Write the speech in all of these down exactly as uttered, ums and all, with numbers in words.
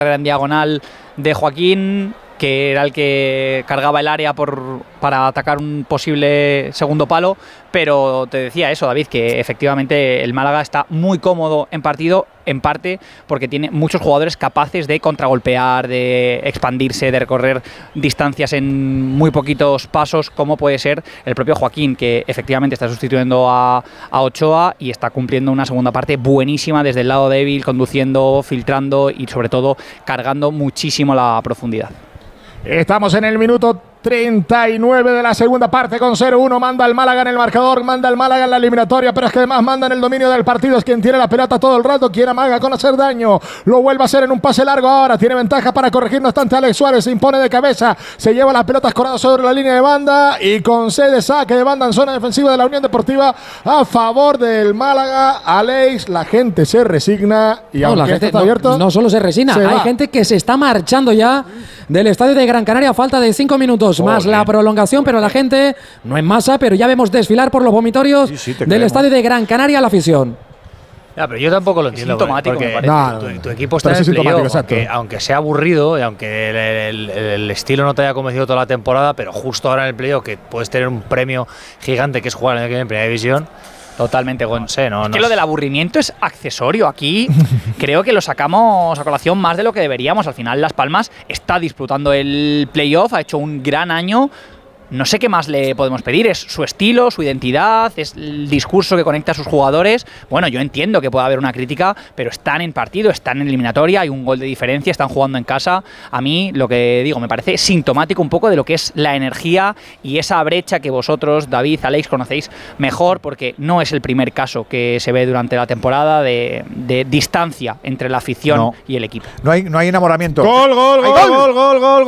en diagonal de Joaquín, que era el que cargaba el área por, para atacar un posible segundo palo, pero te decía eso, David, que efectivamente el Málaga está muy cómodo en partido, en parte porque tiene muchos jugadores capaces de contragolpear, de expandirse, de recorrer distancias en muy poquitos pasos, como puede ser el propio Joaquín, que efectivamente está sustituyendo a, a Ochoa y está cumpliendo una segunda parte buenísima desde el lado débil, conduciendo, filtrando y sobre todo cargando muchísimo la profundidad. Estamos en el minuto treinta y nueve de la segunda parte con cero uno. Manda el Málaga en el marcador, manda el Málaga en la eliminatoria, pero es que además manda en el dominio del partido. Es quien tiene la pelota todo el rato, quien amaga con hacer daño. Lo vuelve a hacer en un pase largo ahora. Tiene ventaja para corregir, no obstante Alex Suárez se impone de cabeza. Se lleva las pelotas coradas sobre la línea de banda y concede saque de banda en zona defensiva de la Unión Deportiva a favor del Málaga. Alex, la gente se resigna y no, aunque la gente está no, abierto, no solo se resigna, se hay va. gente que se está marchando ya del estadio de Gran Canaria a falta de cinco minutos Joder. más la prolongación, pero la gente no en masa, pero ya vemos desfilar por los vomitorios Sí, sí, te del creemos. estadio de Gran Canaria la afición. Ya, pero yo tampoco lo entiendo. Sintomático, porque me parece. No, tu, tu equipo está pero en es el sintomático, playoff, exacto. aunque, aunque sea aburrido y aunque el, el, el estilo no te haya convencido toda la temporada, pero justo ahora en el playoff que puedes tener un premio gigante que es jugar en Primera División. Totalmente, Gon. No sé, no, es no que lo sé. del aburrimiento es accesorio. Aquí creo que lo sacamos a colación más de lo que deberíamos. Al final Las Palmas está disputando el playoff, ha hecho un gran año. No sé qué más le podemos pedir, es su estilo, su identidad, es el discurso que conecta a sus jugadores. Bueno, yo entiendo que pueda haber una crítica, pero están en partido, están en eliminatoria, hay un gol de diferencia, están jugando en casa. A mí, lo que digo, me parece sintomático un poco de lo que es la energía y esa brecha que vosotros, David, Alex, conocéis mejor, porque no es el primer caso que se ve durante la temporada de, de distancia entre la afición No. y el equipo. No hay, no hay enamoramiento. Gol, gol, ¡Hay gol, gol, gol, gol,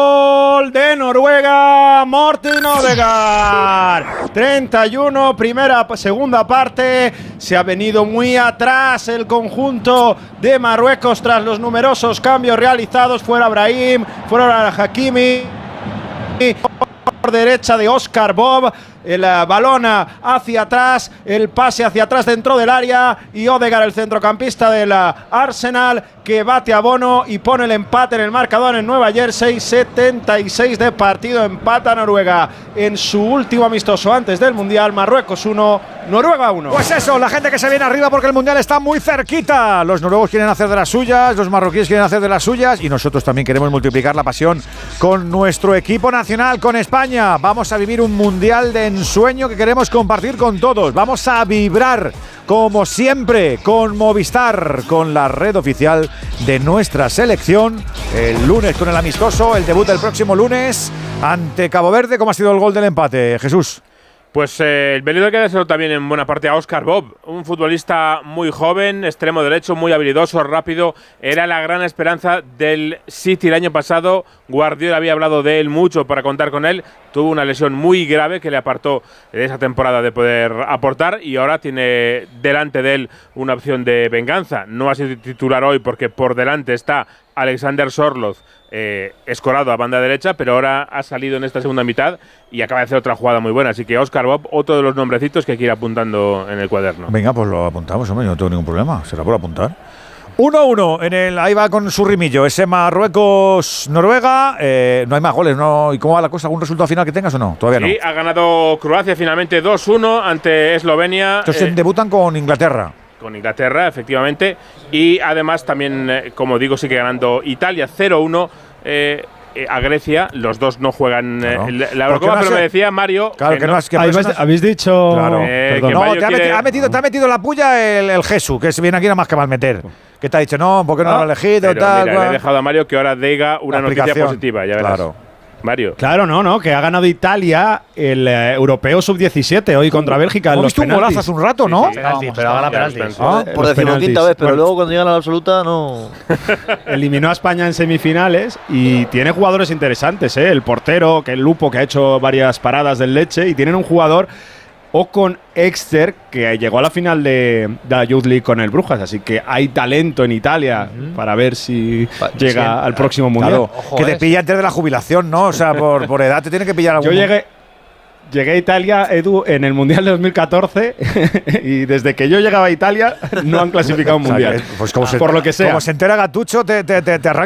gol de Noruega, Morten Odegaard. treinta y uno, primera, segunda parte. Se ha venido muy atrás el conjunto de Marruecos tras los numerosos cambios realizados. Fuera Brahim, fuera Hakimi. Por derecha de Oscar Bob. El uh, balón hacia atrás, el pase hacia atrás dentro del área y Odegaard, el centrocampista del uh, Arsenal, que bate a Bono y pone el empate en el marcador en Nueva Jersey. setenta y seis de partido, empata Noruega en su último amistoso antes del Mundial. Marruecos uno, Noruega uno. Pues eso, la gente que se viene arriba porque el Mundial está muy cerquita. Los noruegos quieren hacer de las suyas, los marroquíes quieren hacer de las suyas y nosotros también queremos multiplicar la pasión con nuestro equipo nacional, con España. Vamos a vivir un Mundial de ensueño que queremos compartir con todos. Vamos a vibrar, como siempre, con Movistar, con la red oficial de nuestra selección. El lunes con el amistoso, el debut del próximo lunes ante Cabo Verde. ¿Cómo ha sido el gol del empate, Jesús? Pues eh, el mérito hay que dárselo también en buena parte a Oscar Bob, un futbolista muy joven, extremo derecho, muy habilidoso, rápido. Era la gran esperanza del City el año pasado. Guardiola había hablado de él mucho para contar con él. Tuvo una lesión muy grave que le apartó de esa temporada de poder aportar y ahora tiene delante de él una opción de venganza. No ha sido titular hoy porque por delante está Alexander Sorloth, eh, escorado a banda derecha, pero ahora ha salido en esta segunda mitad y acaba de hacer otra jugada muy buena. Así que Oscar Bob, otro de los nombrecitos que hay que ir apuntando en el cuaderno. Venga, pues lo apuntamos, hombre, yo no tengo ningún problema. Será por apuntar. uno uno en el, ahí va con su rimillo, ese Marruecos-Noruega. Eh, no hay más goles, ¿no? ¿Y cómo va la cosa? ¿Algún resultado final que tengas o no? Todavía Sí, no. ha ganado Croacia finalmente dos uno ante Eslovenia. Entonces eh, debutan con Inglaterra. Con Inglaterra, efectivamente. Y además también, eh, como digo, sigue ganando Italia cero uno eh, eh, a Grecia. Los dos no juegan eh, Claro. la ¿Por qué Eurocopa, no pero has- me decía Mario… Claro, que, que no, no- has, que Habéis, personas- habéis dicho… Claro. Eh, Perdón. que No, Mario te ha, quiere- metido, ha metido- te ha metido la puya el, el Jesús, que se viene aquí nada más que mal meter. Que te ha dicho, no, ¿por qué no Ah, lo has elegido? Pero Tal, mira, le cual. he dejado a Mario que ahora diga una La noticia explicación. positiva, ya verás. Claro. Mario. Claro, no, no, que ha ganado Italia el eh, europeo sub diecisiete hoy contra Bélgica en Hemos los visto un penaltis. golazo hace un rato, ¿no? Sí, sí. Penaltis, pero gana penaltis. Ah, Eh, Por los decimoquinta penaltis. vez, pero Bueno, luego cuando llegan a la absoluta no… eliminó a España en semifinales y tiene jugadores interesantes, ¿eh? El portero, que es Lupo, que ha hecho varias paradas del Leche, y tienen un jugador, Ocon Exter, que llegó a la final de, de la Youth League con el Brujas, así que hay talento en Italia para ver si Pa- llega sí, al próximo Mundial. Claro, Ojo, que te eh. pilla antes de la jubilación, ¿no? O sea, por, por edad te tiene que pillar algún… Yo llegué, llegué a Italia, Edu, en el Mundial de dos mil catorce y desde que yo llegaba a Italia no han clasificado un O sea, Mundial. que, pues como se, por lo que sea. Como se entera Gatucho, te, te, te, te arranca